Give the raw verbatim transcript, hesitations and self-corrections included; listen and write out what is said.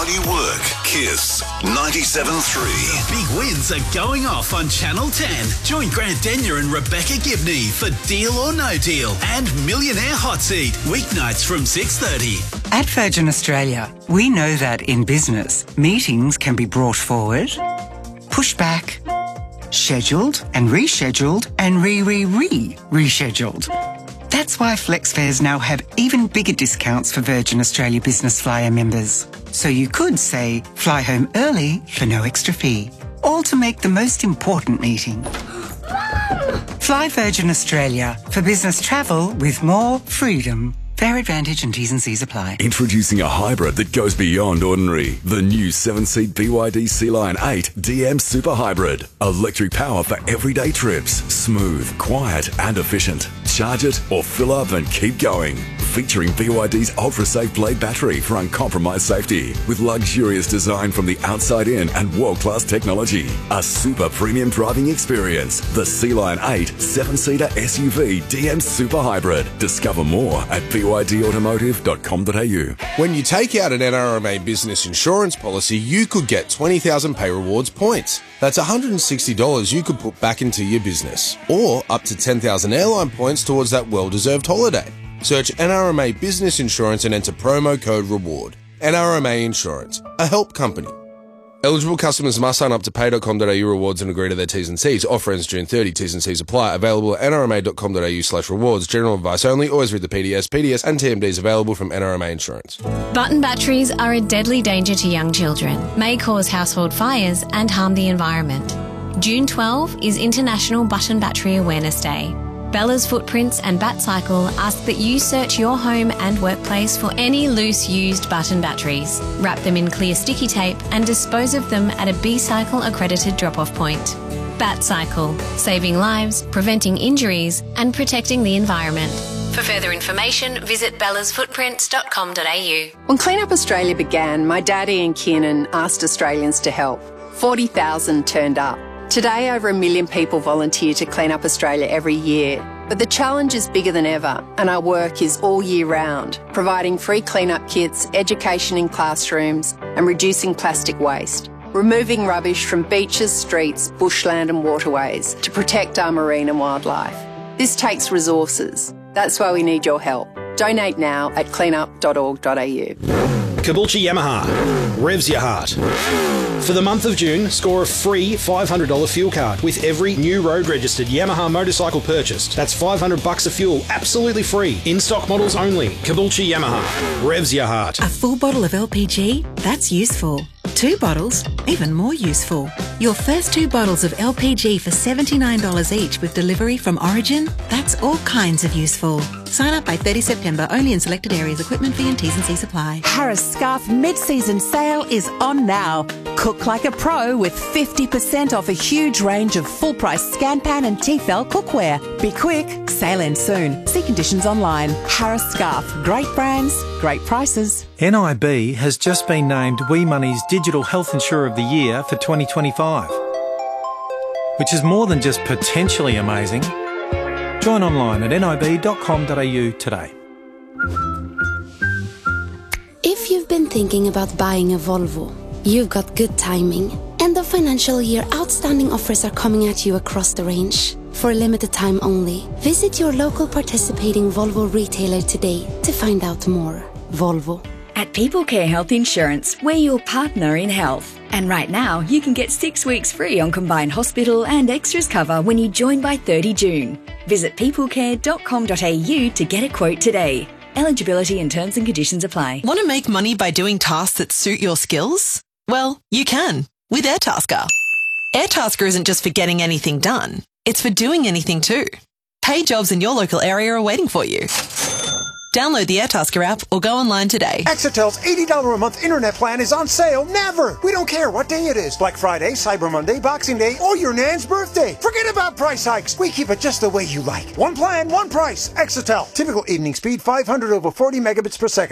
While you work, Kiss ninety-seven point three. Big wins are going off on Channel ten. Join Grant Denyer and Rebecca Gibney for Deal or No Deal and Millionaire Hot Seat, weeknights from six thirty. At Virgin Australia, we know that in business, meetings can be brought forward, pushed back, scheduled and rescheduled and re-re-re-rescheduled. That's why FlexFares now have even bigger discounts for Virgin Australia Business Flyer members. So you could say, fly home early for no extra fee. All to make the most important meeting. Fly Virgin Australia for business travel with more freedom. Fair advantage and T's and C's apply. Introducing a hybrid that goes beyond ordinary. The new seven-seat B Y D Sea Lion eight D M Super Hybrid. Electric power for everyday trips. Smooth, quiet and efficient. Charge it or fill up and keep going. Featuring B Y D's ultra-safe blade battery for uncompromised safety. With luxurious design from the outside in and world-class technology. A super premium driving experience. The Sea Lion eight seven-seater S U V D M Super Hybrid. Discover more at b y d automotive dot com dot a u. When you take out an N R M A business insurance policy, you could get twenty thousand Pay Rewards points. That's one hundred sixty dollars you could put back into your business. Or up to ten thousand airline points towards that well-deserved holiday. Search N R M A Business Insurance and enter promo code REWARD. N R M A Insurance, a help company. Eligible customers must sign up to pay dot com dot a u rewards and agree to their T's and C's. Offer ends June thirtieth. T's and C's apply. Available at n r m a dot com dot a u slash rewards. General advice only. Always read the P D S. P D S and T M Ds available from N R M A Insurance. Button batteries are a deadly danger to young children, may cause household fires and harm the environment. June twelfth is International Button Battery Awareness Day. Bella's Footprints and BatCycle ask that you search your home and workplace for any loose used button batteries. Wrap them in clear sticky tape and dispose of them at a B-Cycle accredited drop-off point. BatCycle, saving lives, preventing injuries and protecting the environment. For further information, visit bellas footprints dot com dot a u. When Clean Up Australia began, my dad Ian Kiernan asked Australians to help. forty thousand turned up. Today, over a million people volunteer to Clean Up Australia every year. But the challenge is bigger than ever, and our work is all year round, providing free clean-up kits, education in classrooms, and reducing plastic waste. Removing rubbish from beaches, streets, bushland and waterways to protect our marine and wildlife. This takes resources. That's why we need your help. Donate now at clean up dot org dot a u. Caboolture Yamaha revs your heart. For the month of June, score a free five hundred dollars fuel card with every new road-registered Yamaha motorcycle purchased. That's five hundred bucks of fuel, absolutely free. In-stock models only. Caboolture Yamaha revs your heart. A full bottle of L P G? That's useful. Two bottles? Even more useful. Your first two bottles of L P G for seventy-nine dollars each with delivery from Origin? That's all kinds of useful. Sign up by thirtieth September, only in selected areas. Equipment fee and T's and C's apply. Harris Scarf mid-season sale is on now. Cook like a pro with fifty percent off a huge range of full-price Scanpan and Tefal cookware. Be quick, sale ends soon. See conditions online. Harris Scarf, great brands, great prices. N I B has just been named WeMoney's Digital Health Insurer of the Year for twenty twenty-five, which is more than just potentially amazing. Join online at n i b dot com dot a u today. If you've been thinking about buying a Volvo, you've got good timing. End of financial year outstanding offers are coming at you across the range. For a limited time only, visit your local participating Volvo retailer today to find out more. Volvo. At PeopleCare Health Insurance, we're your partner in health. And right now, you can get six weeks free on combined hospital and extras cover when you join by thirtieth June. Visit people care dot com dot a u to get a quote today. Eligibility and terms and conditions apply. Want to make money by doing tasks that suit your skills? Well, you can with Airtasker. Airtasker isn't just for getting anything done. It's for doing anything too. Paid jobs in your local area are waiting for you. Download the Airtasker app or go online today. Exitel's eighty dollars a month internet plan is on sale never. We don't care what day it is. Black Friday, Cyber Monday, Boxing Day, or your nan's birthday. Forget about price hikes. We keep it just the way you like. One plan, one price. Exitel. Typical evening speed five hundred over forty megabits per second.